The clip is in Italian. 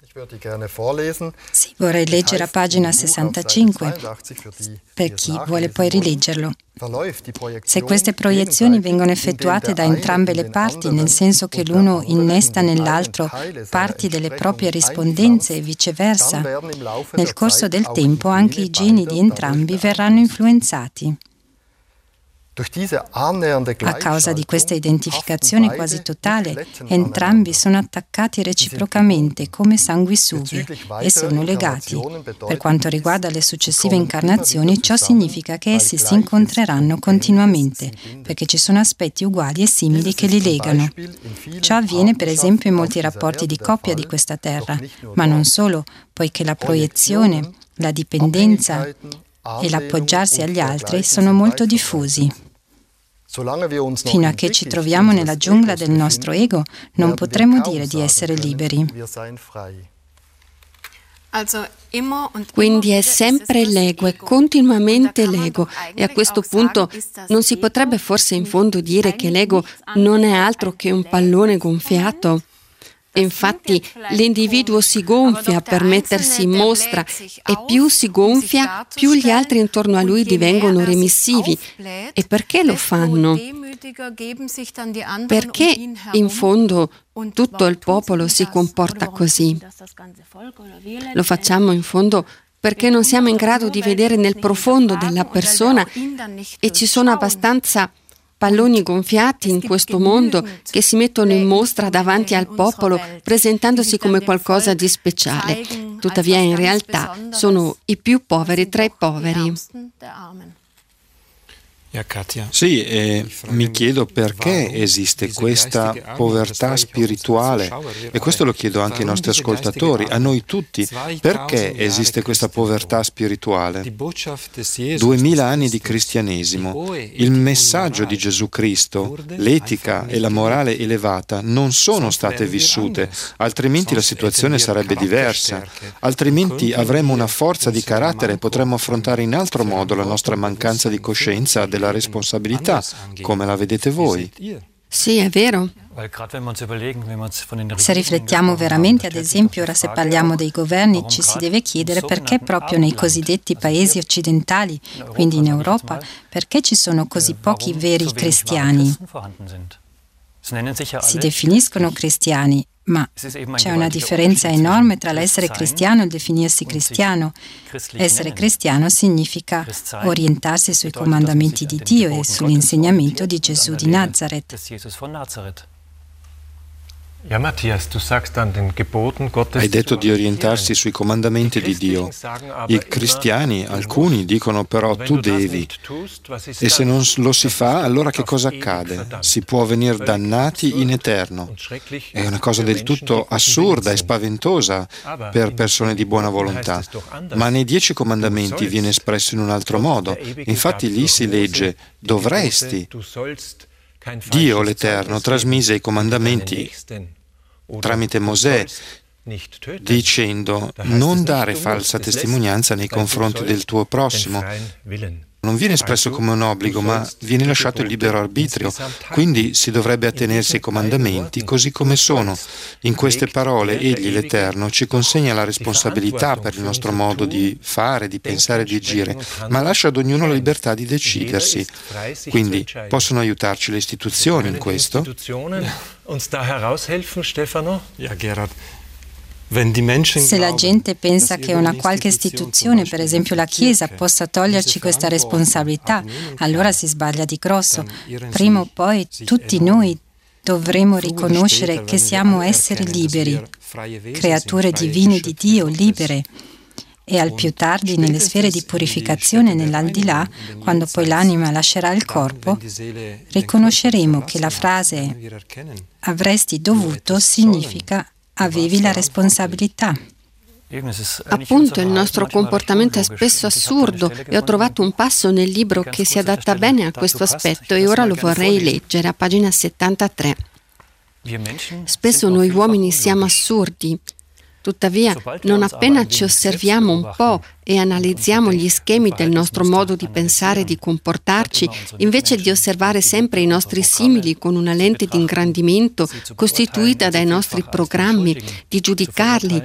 Sì, vorrei leggere a pagina 65 per chi vuole poi rileggerlo. Se queste proiezioni vengono effettuate da entrambe le parti, nel senso che l'uno innesta nell'altro parti delle proprie rispondenze e viceversa, nel corso del tempo anche i geni di entrambi verranno influenzati. A causa di questa identificazione quasi totale, entrambi sono attaccati reciprocamente come sanguisughe e sono legati. Per quanto riguarda le successive incarnazioni, ciò significa che essi si incontreranno continuamente, perché ci sono aspetti uguali e simili che li legano. Ciò avviene per esempio in molti rapporti di coppia di questa terra, ma non solo, poiché la proiezione, la dipendenza e l'appoggiarsi agli altri sono molto diffusi. Fino a che ci troviamo nella giungla del nostro ego, non potremo dire di essere liberi. Quindi è sempre l'ego, è continuamente l'ego. E a questo punto non si potrebbe forse in fondo dire che l'ego non è altro che un pallone gonfiato? Infatti l'individuo si gonfia per mettersi in mostra e più si gonfia, più gli altri intorno a lui divengono remissivi. E perché lo fanno? Perché in fondo tutto il popolo si comporta così? Lo facciamo in fondo perché non siamo in grado di vedere nel profondo della persona e ci sono abbastanza palloni gonfiati in questo mondo che si mettono in mostra davanti al popolo presentandosi come qualcosa di speciale. Tuttavia in realtà sono i più poveri tra i poveri. Sì, mi chiedo perché esiste questa povertà spirituale, e questo lo chiedo anche ai nostri ascoltatori, a noi tutti. Perché esiste questa povertà spirituale? 2000 anni di cristianesimo, il messaggio di Gesù Cristo, l'etica e la morale elevata non sono state vissute, altrimenti la situazione sarebbe diversa, altrimenti avremmo una forza di carattere e potremmo affrontare in altro modo la nostra mancanza di coscienza della responsabilità, come la vedete voi. Sì, è vero. Se riflettiamo veramente, ad esempio, ora se parliamo dei governi, ci si deve chiedere perché proprio nei cosiddetti paesi occidentali, quindi in Europa, perché ci sono così pochi veri cristiani. Si definiscono cristiani, ma c'è una differenza enorme tra l'essere cristiano e il definirsi cristiano. Essere cristiano significa orientarsi sui comandamenti di Dio e sull'insegnamento di Gesù di Nazareth. Hai detto di orientarsi sui comandamenti di Dio. I cristiani, alcuni, dicono però tu devi. E se non lo si fa, allora che cosa accade? Si può venire dannati in eterno. È una cosa del tutto assurda e spaventosa per persone di buona volontà. Ma nei 10 comandamenti viene espresso in un altro modo. Infatti lì si legge dovresti. Dio l'Eterno trasmise i comandamenti tramite Mosè dicendo non dare falsa testimonianza nei confronti del tuo prossimo. Non viene espresso come un obbligo, ma viene lasciato il libero arbitrio. Quindi si dovrebbe attenersi ai comandamenti così come sono. In queste parole, Egli, l'Eterno, ci consegna la responsabilità per il nostro modo di fare, di pensare e di agire, ma lascia ad ognuno la libertà di decidersi. Quindi possono aiutarci le istituzioni in questo? Se la gente pensa che una qualche istituzione, per esempio la Chiesa, possa toglierci questa responsabilità, allora si sbaglia di grosso. Prima o poi tutti noi dovremo riconoscere che siamo esseri liberi, creature divine di Dio, libere. E al più tardi, nelle sfere di purificazione nell'aldilà, quando poi l'anima lascerà il corpo, riconosceremo che la frase avresti dovuto significa avevi la responsabilità. Appunto, il nostro comportamento è spesso assurdo e ho trovato un passo nel libro che si adatta bene a questo aspetto e ora lo vorrei leggere a pagina 73. Spesso noi uomini siamo assurdi. Tuttavia, non appena ci osserviamo un po' e analizziamo gli schemi del nostro modo di pensare e di comportarci, invece di osservare sempre i nostri simili con una lente di ingrandimento costituita dai nostri programmi, di giudicarli,